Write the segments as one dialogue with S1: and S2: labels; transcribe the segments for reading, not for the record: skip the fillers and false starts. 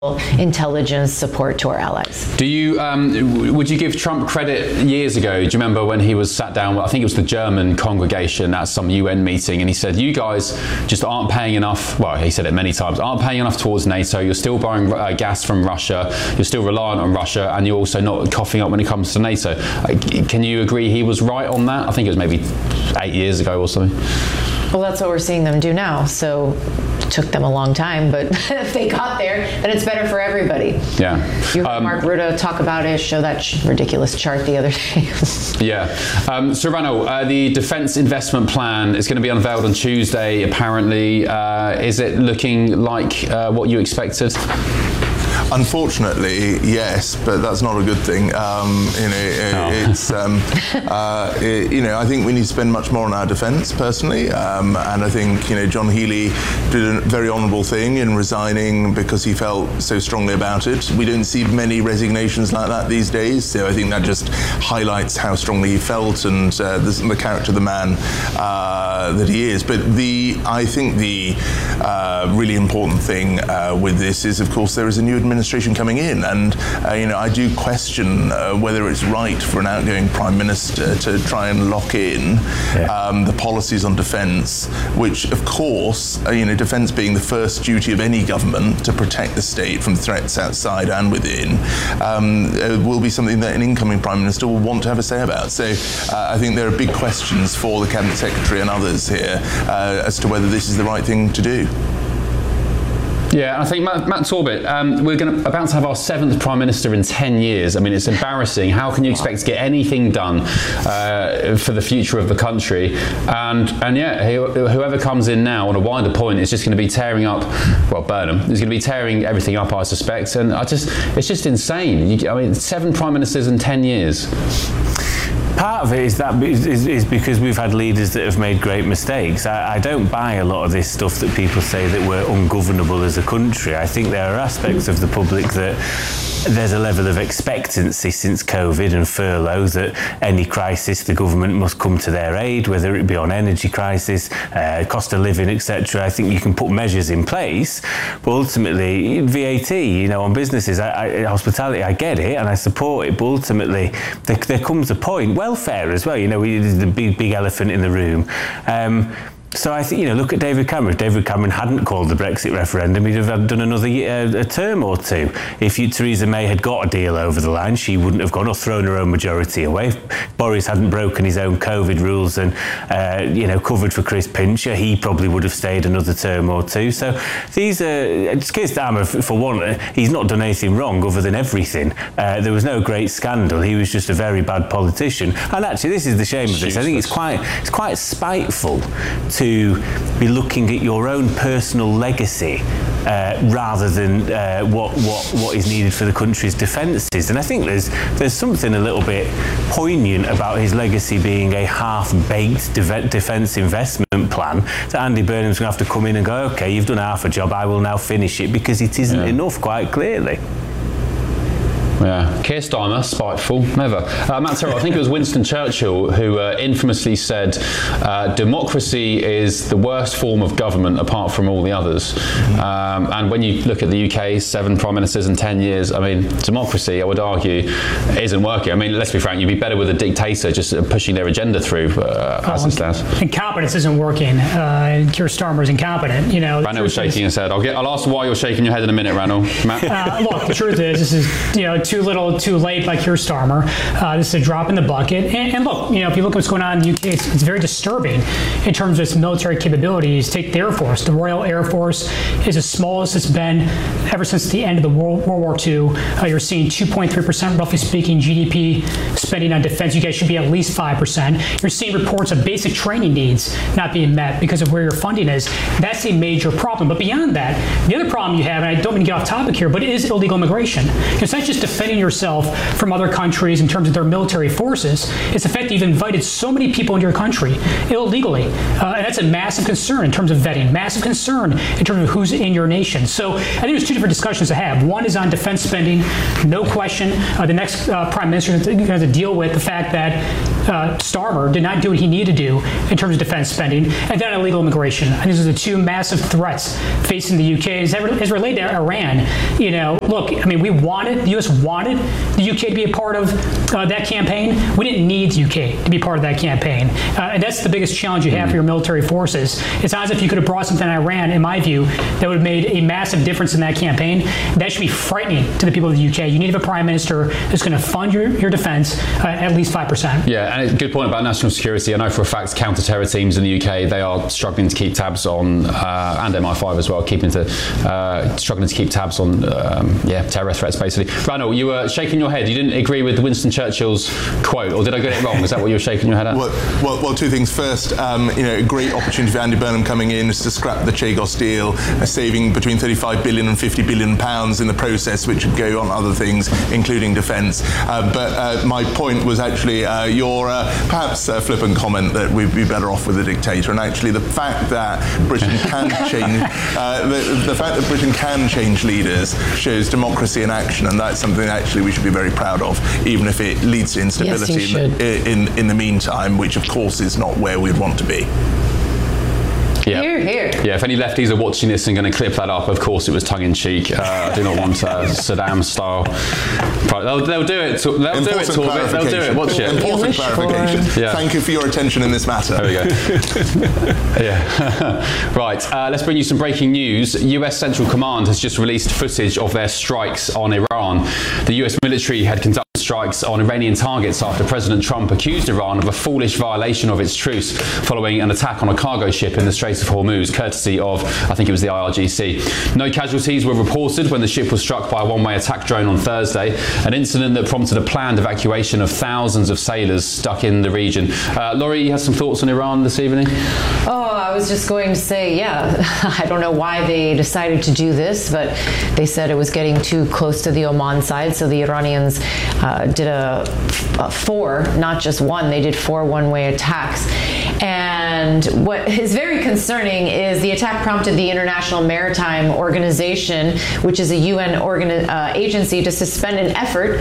S1: intelligence support to our allies.
S2: Do you would you give Trump credit years ago? Do you remember when he was sat down, I think it was the German congregation at some UN meeting, and he said, you guys just aren't paying enough, well, he said it many times, aren't paying enough towards NATO, you're still buying gas from Russia, you're still reliant on Russia, and you're also not coughing up when it comes to NATO. Can you agree he was right on that? I think it was maybe 8 years ago or something.
S1: Well, that's what we're seeing them do now. So it took them a long time, but if they got there, then it's better for everybody.
S2: Yeah.
S1: You heard Mark Rutte talk about it, show that ridiculous chart the other day.
S2: Yeah. So Ranil, the defence investment plan is going to be unveiled on Tuesday, apparently. Is it looking like what you expected?
S3: Unfortunately, yes, but that's not a good thing. I think we need to spend much more on our defence, personally, and I think John Healey did a very honourable thing in resigning because he felt so strongly about it. We don't see many resignations like that these days, so I think that just highlights how strongly he felt and the character of the man that he is. But I think the really important thing with this is, of course, there is a new administration coming in, and I do question whether it's right for an outgoing Prime Minister to try and lock in the policies on defence, which, of course, defence being the first duty of any government to protect the state from threats outside and within, will be something that an incoming Prime Minister will want to have a say about. So I think there are big questions for the Cabinet Secretary and others here as to whether this is the right thing to do.
S2: Yeah, I think Matt Torbett, we're about to have our 7th Prime Minister in 10 years. I mean, it's embarrassing. How can you expect to get anything done for the future of the country? And whoever comes in now, on a wider point, is just going to be tearing up, well, Burnham is going to be tearing everything up, I suspect. And it's just insane. 7 Prime Ministers in 10 years.
S4: Part of it is because we've had leaders that have made great mistakes. I don't buy a lot of this stuff that people say that we're ungovernable as a country. I think there are aspects of the public that there's a level of expectancy since COVID and furlough that any crisis the government must come to their aid, whether it be on energy crisis, cost of living, etc. I think you can put measures in place, but ultimately VAT, on businesses, hospitality, I get it and I support it, but ultimately there comes a point, welfare as well, the big elephant in the room. So I think, look at David Cameron. If David Cameron hadn't called the Brexit referendum, he'd have done another a term or two. If Theresa May had got a deal over the line, she wouldn't have gone or thrown her own majority away. If Boris hadn't broken his own COVID rules and, covered for Chris Pincher, he probably would have stayed another term or two. So these are, Keir Starmer, for one, he's not done anything wrong other than everything. There was no great scandal. He was just a very bad politician. And actually, this is the shame of this. I think it's quite spiteful to be looking at your own personal legacy rather than what is needed for the country's defences. And I think there's something a little bit poignant about his legacy being a half-baked defence investment plan that Andy Burnham's going to have to come in and go, OK, you've done half a job, I will now finish it, because it isn't enough, quite clearly.
S2: Yeah, Keir Starmer, spiteful, never. Matt Terrell, I think it was Winston Churchill who infamously said, democracy is the worst form of government apart from all the others. And when you look at the UK, 7 prime ministers in 10 years, democracy, I would argue, isn't working. Let's be frank, you'd be better with a dictator just pushing their agenda through as it stands.
S5: Incompetence isn't working. Keir Starmer's incompetent.
S2: Ranil was shaking his head. I'll ask why you're shaking your head in a minute, Ranil. Matt?
S5: Look, the truth is, this is, too little, too late by Keir Starmer. This is a drop in the bucket. And look, if you look at what's going on in the UK, it's very disturbing in terms of its military capabilities. Take the Air Force. The Royal Air Force is the smallest it's been ever since the end of the World War II. You're seeing 2.3%, roughly speaking, GDP spending on defense. You guys should be at least 5%. You're seeing reports of basic training needs not being met because of where your funding is. That's a major problem. But beyond that, the other problem you have, and I don't mean to get off topic here, but it is illegal immigration. It's not just defending yourself from other countries in terms of their military forces. It's the fact that you've invited so many people into your country illegally. And that's a massive concern in terms of vetting, massive concern in terms of who's in your nation. So I think there's 2 different discussions to have. One is on defense spending. No question, the next prime minister is going to deal with the fact that Starmer did not do what he needed to do in terms of defense spending, and then illegal immigration. And these are the two massive threats facing the UK as related to Iran. Look, I mean, the U.S. wanted the UK to be a part of that campaign. We didn't need the UK to be part of that campaign. And that's the biggest challenge you have for your military forces. It's not as if you could have brought something to Iran, in my view, that would have made a massive difference in that campaign. That should be frightening to the people of the UK. You need to have a prime minister that's going to fund your defense at least 5%.
S2: Yeah, and a good point about national security. I know for a fact counter-terror teams in the UK, they are struggling to keep tabs on, and MI5 as well, struggling to keep tabs on, terror threats, basically. Ranul, you were shaking your head. You didn't agree with Winston Churchill's quote, or did I get it wrong? Is that what you were shaking your head at?
S3: Well, two things. First, a great opportunity for Andy Burnham coming in is to scrap the Chagos deal, saving between 35 billion and 50 billion pounds in the process, which would go on other things, including defence. But my point was actually your perhaps flippant comment that we'd be better off with a dictator, and actually the fact that Britain can change the fact that Britain can change leaders shows democracy in action, and that's something actually we should be very proud of, even if it leads to instability in the meantime, which of course is not where we'd want to be.
S2: Yeah.
S1: Here.
S2: Yeah, if any lefties are watching this and going to clip that up, of course it was tongue-in-cheek. I do not want Saddam style. They'll do it. They'll do it, Torbit. They'll do it. Watch it.
S3: Important clarification. Yeah. Thank you for your attention in this matter.
S2: There we go. Yeah. Right. Let's bring you some breaking news. US Central Command has just released footage of their strikes on Iran. The US military had conducted strikes on Iranian targets after President Trump accused Iran of a foolish violation of its truce following an attack on a cargo ship in the Straits of Hormuz, courtesy of, I think it was the IRGC. No casualties were reported when the ship was struck by a one-way attack drone on Thursday, an incident that prompted a planned evacuation of thousands of sailors stuck in the region. Laurie, you have some thoughts on Iran this evening?
S1: I was just going to say, I don't know why they decided to do this, but they said it was getting too close to the Oman side, so the Iranians did a four, not just one, they did 4 one-way attacks. And what is very concerning is the attack prompted the International Maritime Organization, which is a UN agency, to suspend an effort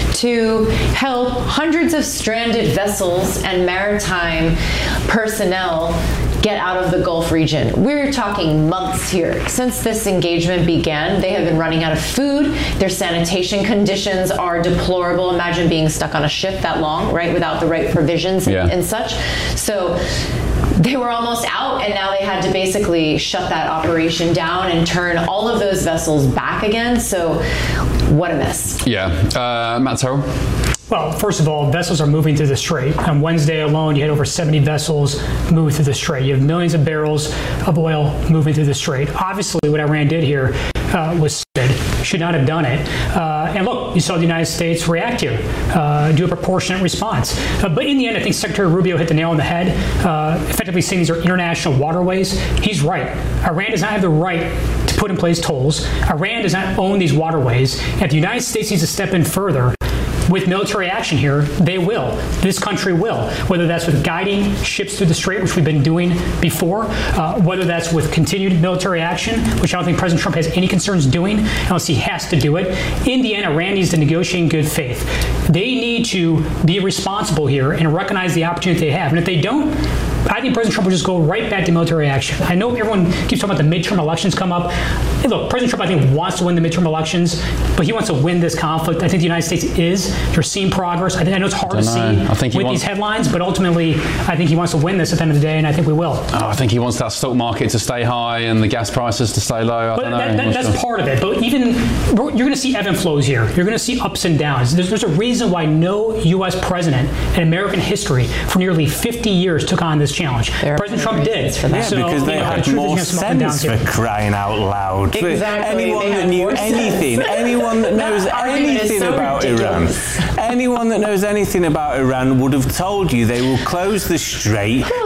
S1: to help hundreds of stranded vessels and maritime personnel get out of the Gulf region. We're talking months here. Since this engagement began, they have been running out of food. Their sanitation conditions are deplorable. Imagine being stuck on a ship that long, right, without the right provisions and such. So they were almost out, and now they had to basically shut that operation down and turn all of those vessels back again. So what a mess.
S2: Yeah. Matt Terrell?
S5: Well, first of all, vessels are moving through the Strait. On Wednesday alone, you had over 70 vessels move through the Strait. You have millions of barrels of oil moving through the Strait. Obviously, what Iran did here was stupid. Should not have done it. And look, you saw the United States react here, do a proportionate response. But in the end, I think Secretary Rubio hit the nail on the head, effectively saying these are international waterways. He's right. Iran does not have the right to put in place tolls. Iran does not own these waterways. If the United States needs to step in further with military action here, they will. This country will. Whether that's with guiding ships through the Strait, which we've been doing before, whether that's with continued military action, which I don't think President Trump has any concerns doing, unless he has to do it. In the end, Iran needs to negotiate in good faith. They need to be responsible here and recognize the opportunity they have. And if they don't, I think President Trump will just go right back to military action. I know everyone keeps talking about the midterm elections come up. Hey, look, President Trump, I think, wants to win the midterm elections, but he wants to win this conflict. I think the United States is. You're seeing progress. I know it's hard to see with these headlines, but ultimately, I think he wants to win this at the end of the day, and I think we will.
S2: I think he wants that stock market to stay high and the gas prices to stay low. I don't know.
S5: That's part of it. But even, you're going to see ebb and flows here. You're going to see ups and downs. There's a reason why no U.S. president in American history for nearly 50 years took on this challenge. President Trump did.
S4: For that. Yeah, because they had more sense, for crying out loud.
S1: Exactly.
S4: Anyone that knew anything, anyone that knows anything about Iran, anyone that knows anything about Iran would have told you they will close the Strait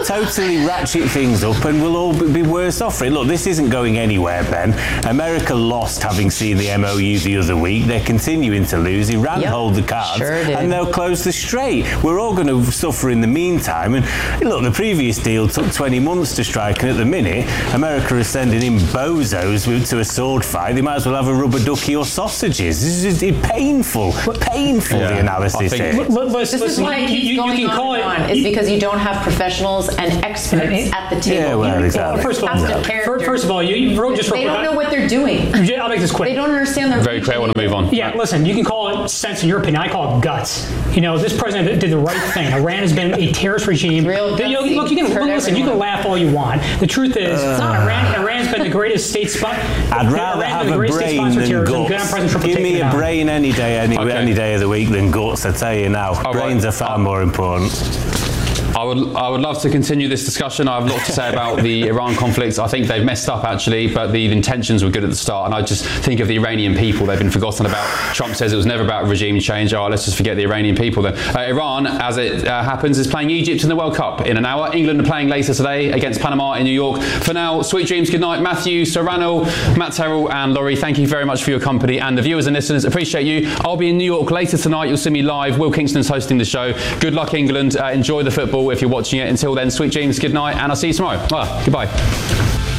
S4: totally ratchet things up, and we'll all be worse off for it. Look, this isn't going anywhere, Ben. America lost, having seen the MOU the other week. They're continuing to lose. Iran hold the cards, and they'll close the Strait. We're all going to suffer in the meantime. And look, the previous deal took 20 months to strike, and at the minute, America is sending in bozos to a sword fight. They might as well have a rubber ducky or sausages. This is painful, the analysis here.
S1: This is why you can call it. Is because you don't have professionals and experts at the table.
S4: Yeah, well, exactly.
S5: First of all, they don't know
S1: what they're doing.
S5: I'll make this quick.
S1: They don't understand their.
S2: Very clear. I want to move on.
S5: Yeah, listen. You can call it sense in your opinion. I call it guts. This president did the right thing. Iran has been a terrorist regime.
S1: Look,
S5: you can laugh all you want. The truth is, it's not Iran. Iran's been the greatest state spot.
S4: I'd rather have a brain than guts. Give me a brain any day of the week than guts. I tell you now, brains are far more important.
S2: I would love to continue this discussion. I have a lot to say about the Iran conflict. I think they've messed up actually, but the intentions were good at the start. And I just think of the Iranian people. They've been forgotten about. Trump says it was never about regime change. Let's just forget the Iranian people then. Iran, as it happens, is playing Egypt in the World Cup in an hour. England are playing later today against Panama in New York. For now, sweet dreams, good night. Matthew, Serrano, Matt Terrell and Laurie, thank you very much for your company. And the viewers and listeners, appreciate you. I'll be in New York later tonight. You'll see me live. Will Kingston's hosting the show. Good luck, England. Enjoy the football if you're watching it. Until then, sweet dreams, good night, and I'll see you tomorrow. Goodbye.